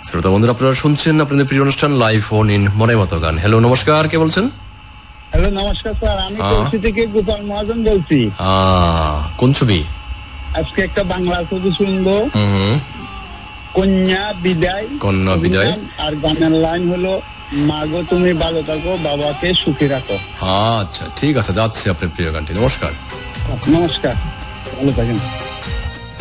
শ্রোতা বন্ধুরা, আপনারা শুনছেন আপনাদের প্রিয় অনুষ্ঠান লাইভ ফোন ইন মনের মতো গান। হ্যালো, নমস্কার, কে বলছেন? হ্যালো, নমস্কার স্যার, আমি কলসি থেকে গোপাল মহাজন বলছি। কোন ছবি? আজকে একটা বাংলা ছবি শুনবো, কন্যা বিদায়। কন্যা বিদায়। আর গানের লাইন হলো, মাগো তুমি ভালো থাকো, বাবাকে সুখী রাখো। আচ্ছা, ঠিক আছে, যাচ্ছে আপনার প্রিয় গানটি। নমস্কার। নমস্কার, ভালো থাকেন।